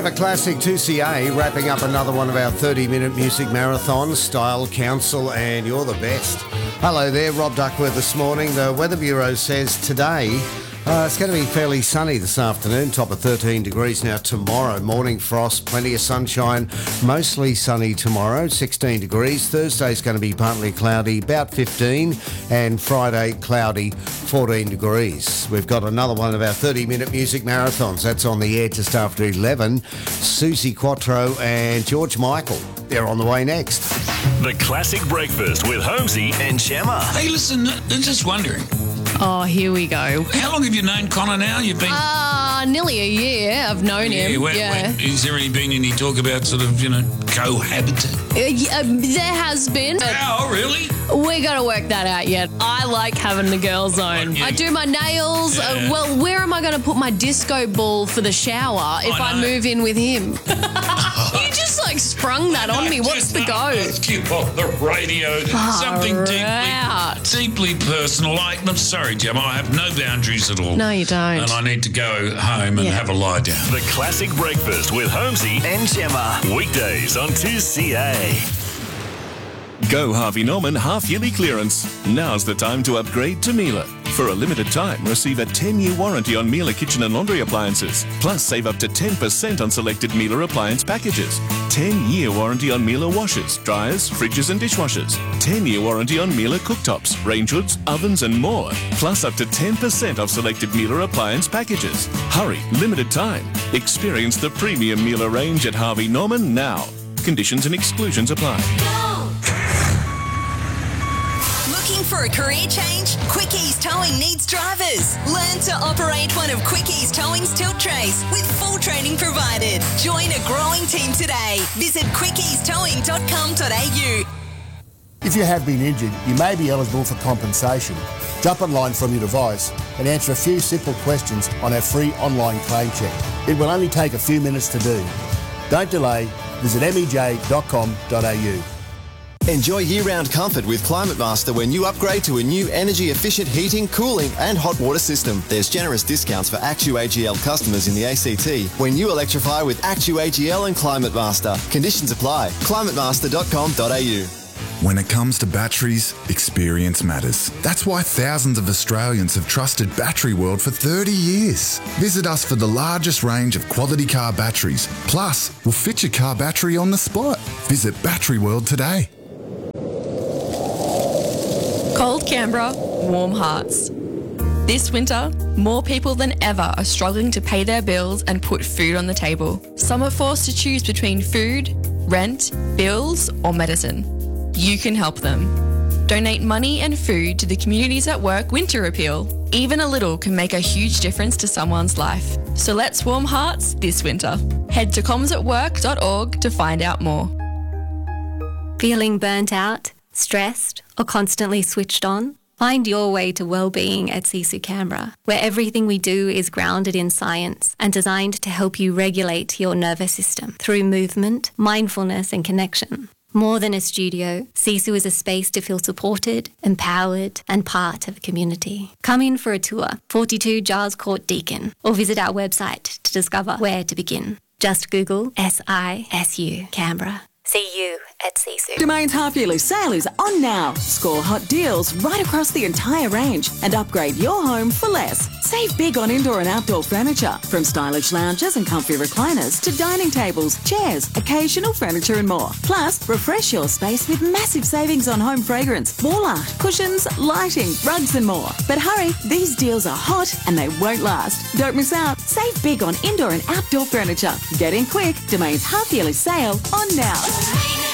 Forever Classic 2CA, wrapping up another one of our 30-minute music marathons, Style Council, and you're the best. Hello there, Rob Duckworth this morning. The Weather Bureau says today it's going to be fairly sunny this afternoon, top of 13 degrees. Now tomorrow, morning frost, plenty of sunshine, mostly sunny tomorrow, 16 degrees. Thursday's going to be partly cloudy, about 15, and Friday cloudy, 14 degrees. We've got another one of our 30-minute music marathons. That's on the air just after 11. Susie Quattro and George Michael, they're on the way next. The Classic Breakfast with Holmesy and Gemma. Hey, listen, I'm just wondering. Oh, here we go. How long have you known Connor now? You've been... Nearly a year I've known him. Has there been any talk about sort of, cohabiting? There has been. Oh, really? We got to work that out yet. I like having the girl zone. I do my nails. Yeah. Where am I going to put my disco ball for the shower if I move in with him? You just sprung that on me. What's the go? Let's keep off the radio. Something deeply personal. I'm sorry, Gemma. I have no boundaries at all. No, you don't. And I need to go home and have a lie down. The Classic Breakfast with Holmesy and Gemma. Weekdays on 2CA. Go Harvey Norman half-yearly clearance. Now's the time to upgrade to Miele. For a limited time, receive a 10-year warranty on Miele kitchen and laundry appliances. Plus, save up to 10% on selected Miele appliance packages. 10-year warranty on Miele washers, dryers, fridges and dishwashers. 10-year warranty on Miele cooktops, range hoods, ovens and more. Plus, up to 10% off selected Miele appliance packages. Hurry, limited time. Experience the premium Miele range at Harvey Norman now. Conditions and exclusions apply. Looking for a career change? Quickies Towing needs drivers. Learn to operate one of Quickies Towing's tilt trays with full training provided. Join a growing team today. Visit quickiestowing.com.au. If you have been injured, you may be eligible for compensation. Jump online from your device and answer a few simple questions on our free online claim check. It will only take a few minutes to do. Don't delay. Visit mej.com.au. Enjoy year-round comfort with Climate Master when you upgrade to a new energy-efficient heating, cooling and hot water system. There's generous discounts for ActuAGL customers in the ACT when you electrify with ActuAGL and Climate Master. Conditions apply. climatemaster.com.au. When it comes to batteries, experience matters. That's why thousands of Australians have trusted Battery World for 30 years. Visit us for the largest range of quality car batteries. Plus, we'll fit your car battery on the spot. Visit Battery World today. Cold Canberra, warm hearts. This winter, more people than ever are struggling to pay their bills and put food on the table. Some are forced to choose between food, rent, bills or medicine. You can help them. Donate money and food to the Communities at Work Winter Appeal. Even a little can make a huge difference to someone's life. So let's warm hearts this winter. Head to comsatwork.org to find out more. Feeling burnt out, stressed, or constantly switched on? Find your way to well-being at Sisu Canberra, where everything we do is grounded in science and designed to help you regulate your nervous system through movement, mindfulness and connection. More than a studio, Sisu is a space to feel supported, empowered and part of a community. Come in for a tour, 42 Giles Court Deakin, or visit our website to discover where to begin. Just Google SISU Canberra. See you at Sisu. Domain's half-yearly sale is on now. Score hot deals right across the entire range and upgrade your home for less. Save big on indoor and outdoor furniture, from stylish lounges and comfy recliners to dining tables, chairs, occasional furniture and more. Plus, refresh your space with massive savings on home fragrance, wall art, cushions, lighting, rugs and more. But hurry, these deals are hot and they won't last. Don't miss out. Save big on indoor and outdoor furniture. Get in quick. Domain's half-yearly sale on now.